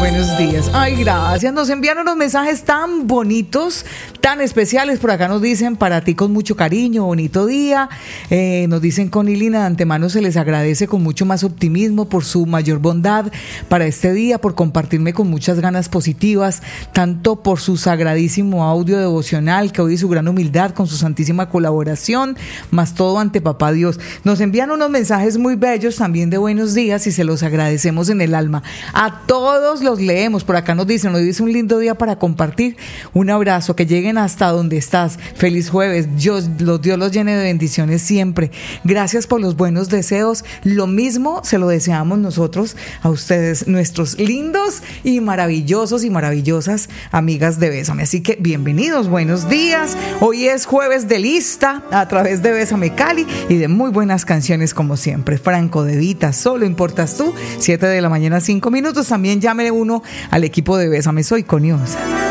buenos días. Ay, gracias. Nos enviaron unos mensajes tan bonitos, tan especiales. Por acá nos dicen, para ti con mucho cariño, bonito día. Nos dicen, con Ilina, de antemano se les agradece con mucho más optimismo por su mayor bondad para este día, por compartirme con muchas ganas positivas, tanto por su sagradísimo audio devocional, que hoy su gran humildad con su santísima colaboración, más todo ante Papá Dios. Nos envían unos mensajes muy bellos también de buenos días y se los agradecemos en el alma. A todos los leemos. Por acá nos dice un lindo día para compartir. Un abrazo, que lleguen hasta donde estás. Feliz jueves. Dios los llene de bendiciones siempre. Gracias por los buenos deseos. Lo mismo se lo deseamos nosotros a ustedes, nuestros lindos y maravillosos y maravillosas amigas de Bésame. Así que bienvenidos, buenos días. Hoy es jueves de lista a través de Bésame Cali y de muy buenas canciones como siempre. Franco De Vita, Solo Importas Tú, 7 de la mañana, 5 minutos. También llame uno al equipo de Bésame, soy Coniosa.